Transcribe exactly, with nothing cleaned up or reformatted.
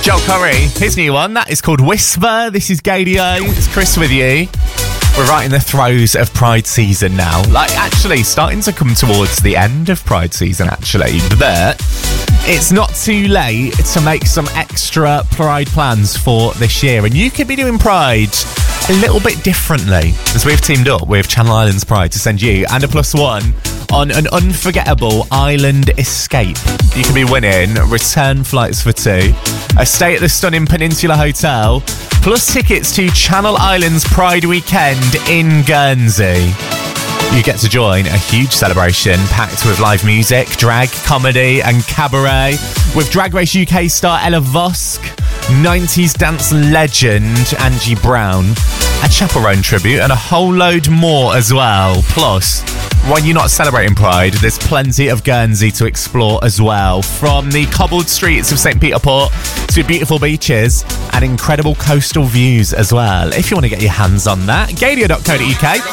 Joel Corey, his new one, that is called Whisper. This is Gadio, it's Chris with you. We're right in the throes of Pride season now. Like, actually, starting to come towards the end of Pride season, actually. But it's not too late to make some extra Pride plans for this year. And you could be doing Pride a little bit differently, as we've teamed up with Channel Islands Pride to send you and a plus one on an unforgettable island escape. You could be winning return flights for two, a stay at the stunning Peninsula Hotel, plus tickets to Channel Islands Pride Weekend in Guernsey. You get to join a huge celebration packed with live music, drag, comedy and cabaret with Drag Race U K star Ella Vosk, nineties dance legend Angie Brown, a chaperone tribute and a whole load more as well. Plus, when you're not celebrating Pride, there's plenty of Guernsey to explore as well, from the cobbled streets of Saint Peter Port to beautiful beaches and incredible coastal views as well. If you want to get your hands on that, gadio dot co dot uk.